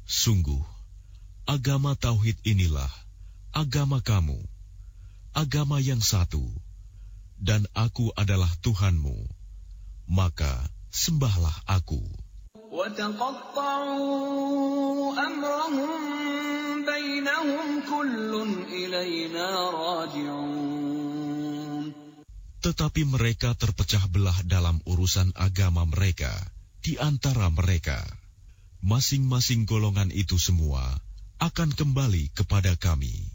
Sungguh, agama tauhid inilah agama kamu, agama yang satu, dan aku adalah Tuhanmu, maka sembahlah aku. وَتَقَطَّعُوا أَمْرَهُمْ بَيْنَهُمْ كُلٌّ إِلَيْنَا رَاجِعُونَ. Tetapi mereka terpecah belah dalam urusan agama mereka di antara mereka. Masing-masing golongan itu semua akan kembali kepada kami.